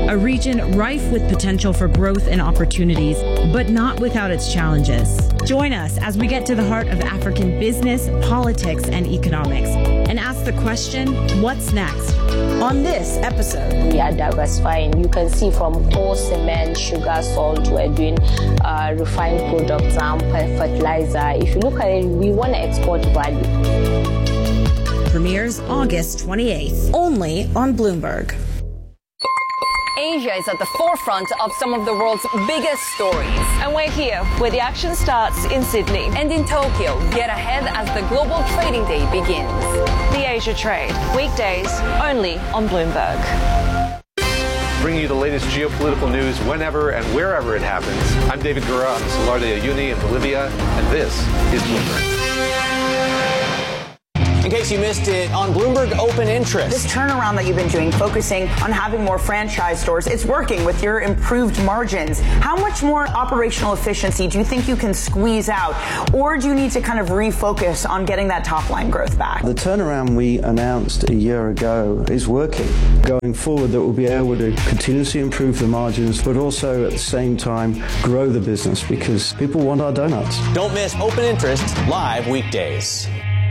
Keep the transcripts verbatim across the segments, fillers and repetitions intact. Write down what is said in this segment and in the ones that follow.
a region rife with potential for growth and opportunities, but not without its challenges. Join us as we get to the heart of African business, politics, and economics, and ask the question, what's next? On this episode, we are diversifying. You can see from coal, cement, sugar, salt, we're doing uh, refined products and fertilizer. If you look at it, we want to export value. Premieres August twenty-eighth, only on Bloomberg. Asia is at the forefront of some of the world's biggest stories. And we're here, where the action starts in Sydney. And in Tokyo, get ahead as the global trading day begins. The Asia Trade, weekdays, only on Bloomberg. Bringing you the latest geopolitical news whenever and wherever it happens. I'm David Gura on the Salar de Uyuni in Bolivia, and this is Bloomberg. In case you missed it, on Bloomberg Open Interest. This turnaround that you've been doing, focusing on having more franchise stores, it's working with your improved margins. How much more operational efficiency do you think you can squeeze out? Or do you need to kind of refocus on getting that top line growth back? The turnaround we announced a year ago is working. Going forward, that we'll be able to continuously improve the margins, but also at the same time grow the business because people want our donuts. Don't miss Open Interest live weekdays.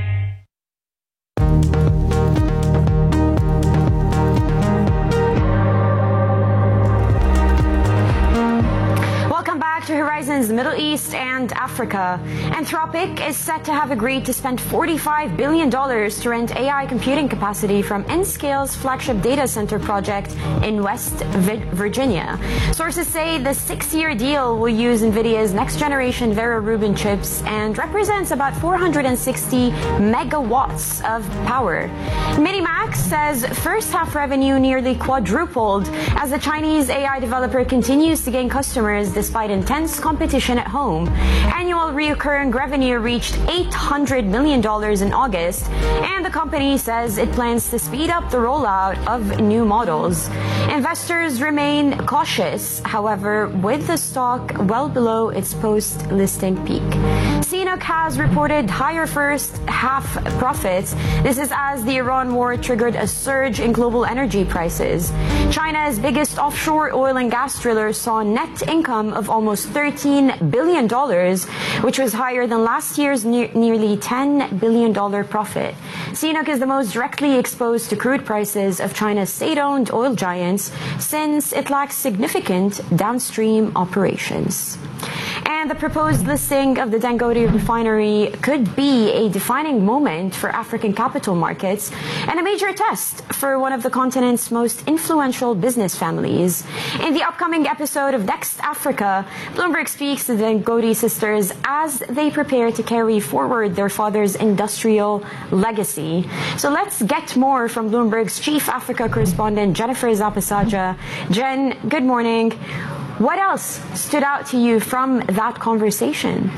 To Horizons Middle East and Africa. Anthropic is set to have agreed to spend forty-five billion dollars to rent A I computing capacity from Nscale's flagship data center project in West Virginia. Sources say the six-year deal will use NVIDIA's next-generation Vera Rubin chips and represents about four hundred sixty megawatts of power. Minimax says first-half revenue nearly quadrupled as the Chinese A I developer continues to gain customers despite intense competition at home. Annual recurring revenue reached eight hundred million dollars in August, and the company says it plans to speed up the rollout of new models. Investors remain cautious, however, with the stock well below its post-listing peak. C N O C has reported higher first-half profits. This is as the Iran war triggered a surge in global energy prices. China's biggest offshore oil and gas driller saw net income of almost thirteen billion dollars, which was higher than last year's ne- nearly ten billion dollars profit. C N O C is the most directly exposed to crude prices of China's state-owned oil giants since it lacks significant downstream operations. And the proposed listing of the Dangote refinery could be a defining moment for African capital markets and a major test for one of the continent's most influential business families. In the upcoming episode of Next Africa, Bloomberg speaks to the Dangote sisters as they prepare to carry forward their father's industrial legacy. So let's get more from Bloomberg's Chief Africa correspondent, Jennifer Zapasaja. Jen, good morning. What else stood out to you from that conversation?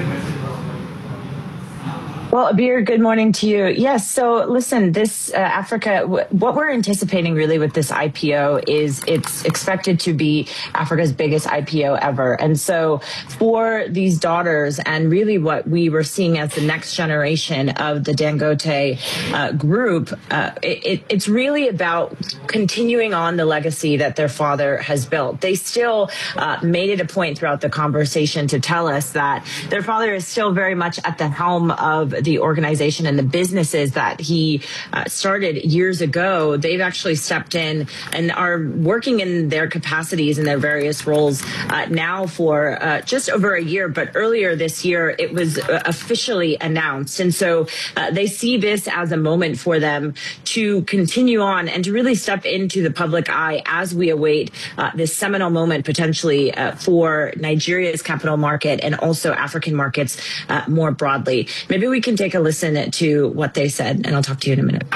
Well, Abir, good morning to you. Yes. So listen, this uh, Africa, w- what we're anticipating really with this I P O is it's expected to be Africa's biggest I P O ever. And so for these daughters and really what we were seeing as the next generation of the Dangote uh, group, uh, it, it's really about continuing on the legacy that their father has built. They still uh, made it a point throughout the conversation to tell us that their father is still very much at the helm of the organization and the businesses that he uh, started years ago. They've actually stepped in and are working in their capacities in their various roles uh, now for uh, just over a year. But earlier this year, it was uh, officially announced. And so uh, they see this as a moment for them to continue on and to really step into the public eye as we await uh, this seminal moment potentially uh, for Nigeria's capital market and also African markets uh, more broadly. Maybe we can take a listen to what they said, and I'll talk to you in a minute.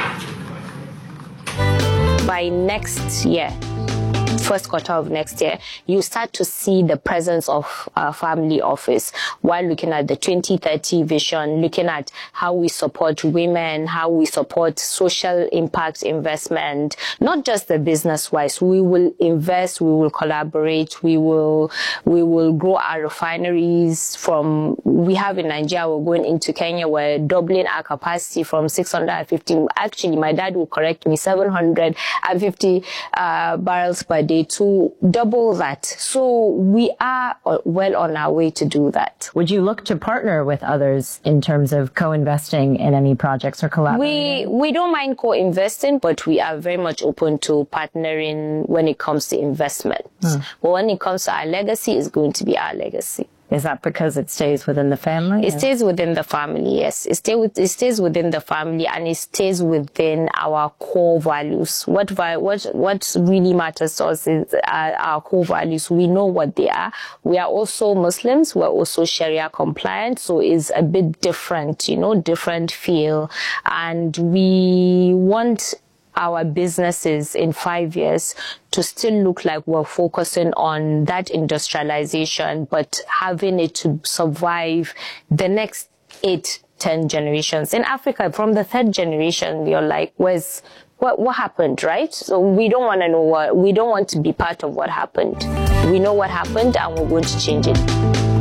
By next year, first quarter of next year, you start to see the presence of our family office while looking at the twenty thirty vision, looking at how we support women, how we support social impact investment, not just the business wise. We will invest, we will collaborate, we will, we will grow our refineries from, we have in Nigeria, we're going into Kenya, we're doubling our capacity from six hundred fifty, actually my dad will correct me, seven hundred fifty uh, barrels per day way to double that. So we are well on our way to do that. Would you look to partner with others in terms of co-investing in any projects or collaborating? We, we don't mind co-investing, but we are very much open to partnering when it comes to investment. Hmm. But when it comes to our legacy, it's going to be our legacy. Is that because it stays within the family? It stays within the family, yes. It, stay with, it stays within the family, and it stays within our core values. What what what really matters to us is our, our core values. We know what they are. We are also Muslims. We're also Sharia compliant, so it's a bit different, you know, different feel. And we want our businesses in five years to still look like we're focusing on that industrialization, but having it to survive the next eight, ten generations. In Africa, from the third generation, you're like, where's, what, what happened, right? So we don't want to know what, we don't want to be part of what happened. We know what happened and we're going to change it.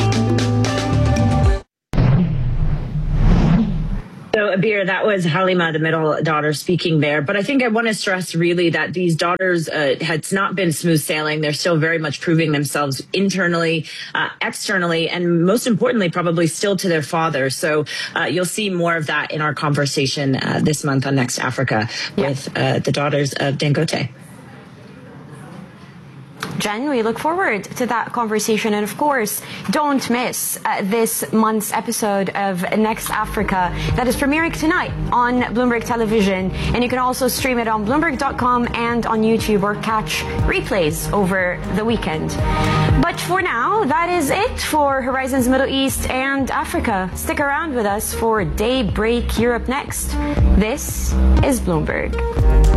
So, Abir, that was Halima, the middle daughter, speaking there. But I think I want to stress really that these daughters, uh, it's not been smooth sailing. They're still very much proving themselves internally, uh, externally, and most importantly, probably still to their father. So uh, you'll see more of that in our conversation uh, this month on Next Africa yeah. with uh, the daughters of Dangote. Jen, we look forward to that conversation. And of course, don't miss uh, this month's episode of Next Africa that is premiering tonight on Bloomberg Television. And you can also stream it on Bloomberg dot com and on YouTube, or catch replays over the weekend. But for now, that is it for Horizons Middle East and Africa. Stick around with us for Daybreak Europe next. This is Bloomberg.